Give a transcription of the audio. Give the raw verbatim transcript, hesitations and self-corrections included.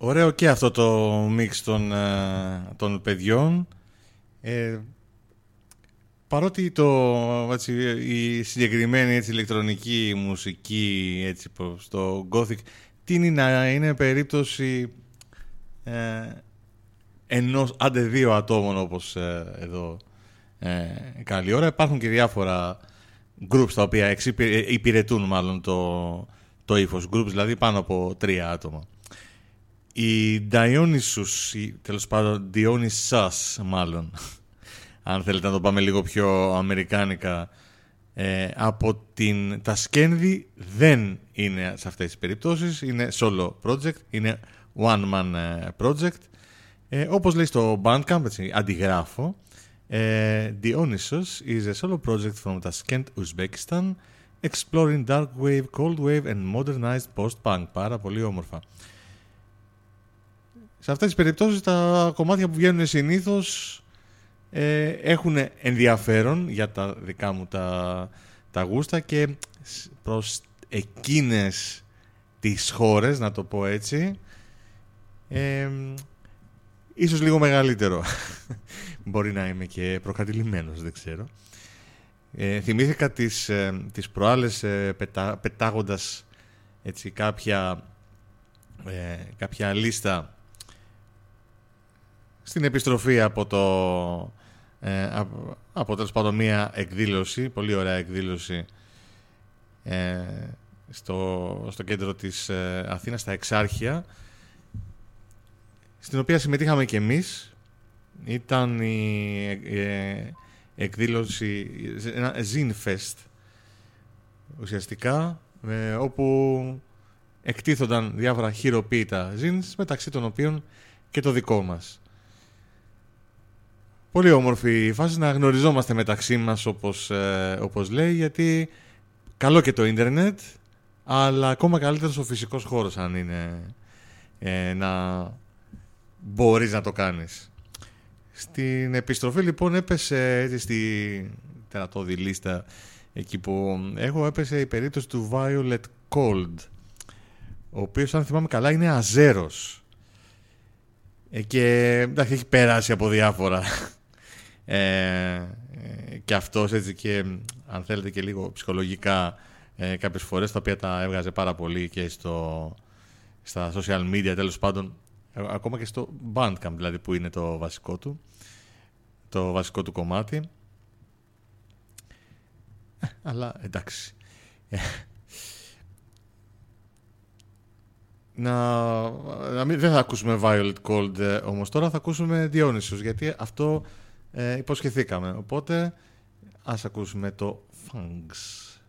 Ωραίο και αυτό το μίξ των, των παιδιών. Ε, παρότι το, έτσι, η συγκεκριμένη έτσι, ηλεκτρονική μουσική έτσι, στο Gothic τείνει να είναι περίπτωση ε, ενός άντε δύο ατόμων όπως ε, εδώ ε, καλή ώρα. Υπάρχουν και διάφορα groups τα οποία εξυπηρε, υπηρετούν μάλλον το, το ύφος. Groups δηλαδή πάνω από τρία άτομα. Η Dionysus, ή τέλος πάντων Dionysus μάλλον, αν θέλετε να το πάμε λίγο πιο αμερικάνικα, ε, από την, τα Σκένδη δεν είναι σε αυτές τις περιπτώσεις, είναι solo project, είναι one man project. Ε, όπως λέει στο Bandcamp, έτσι, αντιγράφω, ε, Dionysus is a solo project from Tashkent, Uzbekistan, exploring dark wave, cold wave and modernized post-punk. Πάρα πολύ όμορφα. Σε αυτές τις περιπτώσεις τα κομμάτια που βγαίνουν συνήθως ε, έχουν ενδιαφέρον για τα δικά μου τα, τα γούστα και προς εκείνες τις χώρες, να το πω έτσι, ε, ίσως λίγο μεγαλύτερο. Μπορεί να είμαι και προκατηλημένος, δεν ξέρω. Ε, θυμήθηκα τις, ε, τις προάλλες ε, πετά, πετάγοντας έτσι, κάποια, ε, κάποια λίστα στην επιστροφή από το ε, από, από τέλος πάντων μία εκδήλωση, πολύ ωραία εκδήλωση ε, στο, στο κέντρο της ε, Αθήνας, στα Εξάρχεια, στην οποία συμμετείχαμε και εμείς. Ήταν η ε, εκδήλωση, ένα Zinfest ουσιαστικά, ε, όπου εκτίθονταν διάφορα χειροποίητα zins, μεταξύ των οποίων και το δικό μας. Πολύ όμορφη φάση να γνωριζόμαστε μεταξύ μας, όπως, ε, όπως λέει, γιατί καλό και το ίντερνετ, αλλά ακόμα καλύτερος ο φυσικός χώρος, αν είναι ε, να μπορείς να το κάνεις. Στην επιστροφή λοιπόν έπεσε έτσι στη τερατώδη λίστα εκεί που έχω, έπεσε η περίπτωση του Violet Cold, ο οποίος, αν θυμάμαι καλά, είναι Αζέρος ε, και εντάξει, έχει περάσει από διάφορα ε, ε, και αυτός έτσι, και αν θέλετε και λίγο ψυχολογικά ε, κάποιες φορές, τα οποία τα έβγαζε πάρα πολύ και στο, στα social media, τέλος πάντων, ακόμα και στο Bandcamp δηλαδή, που είναι το βασικό του το βασικό του κομμάτι, ε, αλλά εντάξει. να, να μην, δεν θα ακούσουμε Violet Cold ε, όμως τώρα θα ακούσουμε Dionysus, γιατί αυτό ε, υποσχεθήκαμε, οπότε ας ακούσουμε το Funks.